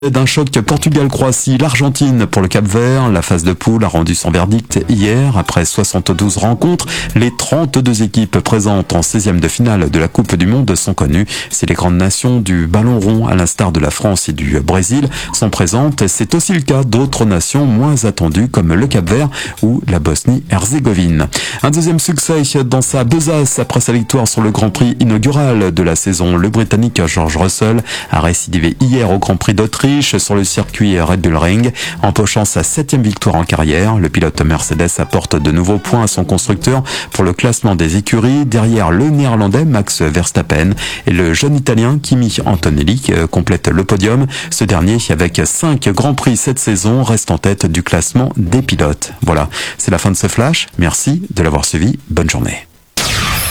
D'un choc Portugal-Croatie, l'Argentine pour le Cap-Vert. La phase de poule a rendu son verdict hier. Après 72 rencontres, les 32 équipes présentes en 16e de finale de la Coupe du Monde sont connues. Si les grandes nations du ballon rond, à l'instar de la France et du Brésil, sont présentes, c'est aussi le cas d'autres nations moins attendues comme le Cap-Vert ou la Bosnie-Herzégovine. Un deuxième succès dans sa besace après sa victoire sur le Grand Prix inaugural de la saison. Le Britannique George Russell a récidivé hier au Grand Prix d'Autriche sur le circuit Red Bull Ring, empochant sa 7e victoire en carrière. Le pilote Mercedes apporte de nouveaux points à son constructeur pour le classement des écuries, derrière le néerlandais Max Verstappen et le jeune italien Kimi Antonelli complète le podium. Ce dernier, avec 5 Grands Prix cette saison, reste en tête du classement des pilotes. Voilà, c'est la fin de ce flash. Merci de l'avoir suivi. Bonne journée.